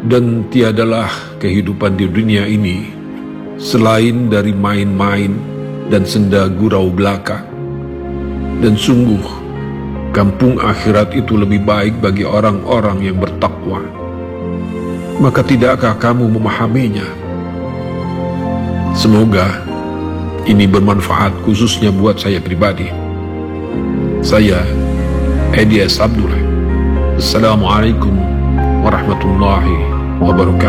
Dan tiadalah kehidupan di dunia ini selain dari main-main dan senda gurau belaka. Dan sungguh, kampung akhirat itu lebih baik bagi orang-orang yang bertakwa. Maka tidakkah kamu memahaminya? Semoga ini bermanfaat khususnya buat saya pribadi. Saya, Edi S. Abdullah. Assalamualaikum warahmatullahi wabarakatuh.